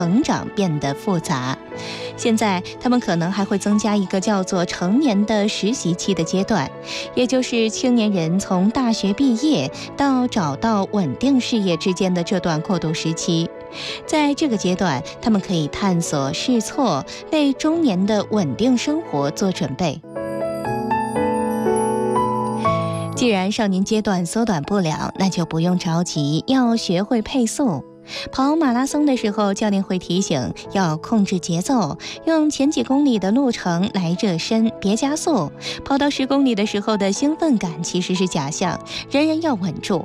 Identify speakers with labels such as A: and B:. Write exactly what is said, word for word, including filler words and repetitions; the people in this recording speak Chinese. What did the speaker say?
A: 成长变得复杂。现在他们可能还会增加一个叫做成年的实习期的阶段，也就是青年人从大学毕业到找到稳定事业之间的这段过渡时期。在这个阶段，他们可以探索试错，为中年的稳定生活做准备。既然少年阶段缩短不了，那就不用着急，要学会配速。跑马拉松的时候，教练会提醒要控制节奏，用前几公里的路程来热身，别加速。跑到十公里的时候的兴奋感其实是假象，人人要稳住。